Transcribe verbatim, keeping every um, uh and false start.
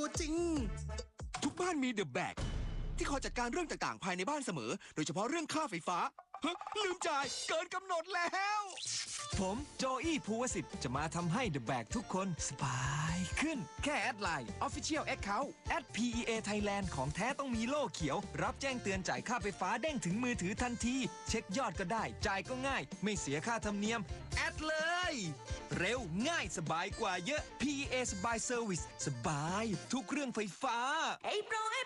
จริงทุกบ้านมีเดอะแบกที่คอยจัดการเรื่องต่างๆภายในบ้านเสมอโดยเฉพาะเรื่องค่าไฟฟ้าฮะลืมจ่ายเกินกำหนดแล้วผมโจอี้ภูวสิทธิ์จะมาทำให้ The Bag ทุกคนสบายขึ้นแค่แอดไลน์ Official Account แอด พี อี เอ Thailand ของแท้ต้องมีโล่เขียวรับแจ้งเตือนจ่ายค่าไฟฟ้าเด้งถึงมือถือทันทีเช็คยอดก็ได้จ่ายก็ง่ายไม่เสียค่าธรรมเนียมแอดเลยเร็วง่ายสบายกว่าเยอะ พี อี เอ สบายเซอร์วิสสบายทุกเรื่องไฟฟ้า Hey bro, hey